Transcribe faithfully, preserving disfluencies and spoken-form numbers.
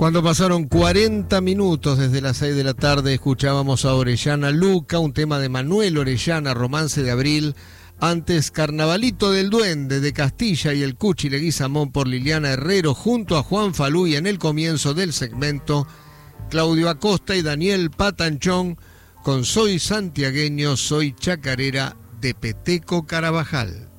Cuando pasaron cuarenta minutos desde las seis de la tarde, escuchábamos a Orellana Luca, un tema de Manuel Orellana, Romance de Abril. Antes, Carnavalito del Duende de Castilla y el Cuchi Leguizamón por Liliana Herrero, junto a Juan Falú, y en el comienzo del segmento, Claudio Acosta y Daniel Patanchón con Soy Santiagueño, Soy Chacarera de Peteco Carabajal.